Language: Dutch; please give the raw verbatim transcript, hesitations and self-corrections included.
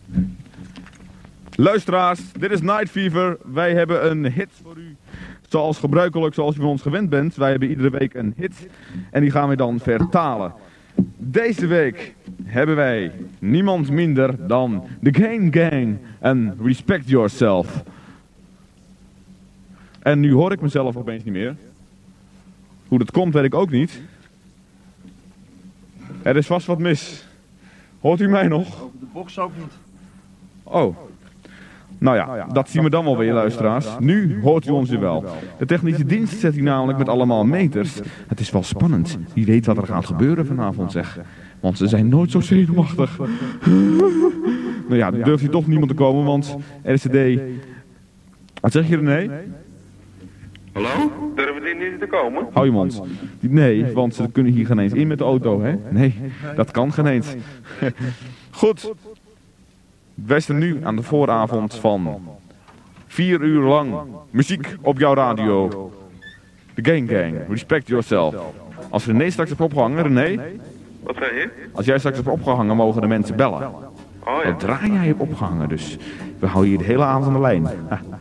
Luisteraars, dit is Night Fever. Wij hebben een hit voor u. Zoals gebruikelijk, zoals u van ons gewend bent. Wij hebben iedere week een hit. En die gaan we dan vertalen. Deze week hebben wij niemand minder dan The Gang Gang en Respect Yourself. En nu hoor ik mezelf opeens niet meer. Hoe dat komt, weet ik ook niet. Er is vast wat mis. Hoort u mij nog? Over de box ook niet. Oh. Nou ja, dat zien we dan wel weer, luisteraars. Nu hoort u ons weer wel. De technische dienst zet hier namelijk met allemaal meters. Het is wel spannend. Wie weet wat er gaat gebeuren vanavond, zeg. Want ze zijn nooit zo zenuwachtig. Nou ja, durft hier toch niemand te komen, want R C D... Wat zeg je, René? Hallo? Durven die niet te komen? Hou je mond. Nee, want ze kunnen hier geen eens in met de auto, hè? Nee, dat kan geen eens. Goed. Wij staan nu aan de vooravond van vier uur lang muziek op jouw radio. The Gang Gang, Respect Yourself. Als René straks hebt opgehangen, René? Wat zei je? Als jij straks hebt opgehangen, mogen de mensen bellen. Oh ja. Dan draai jij hebt opgehangen, dus we houden je de hele avond aan de lijn.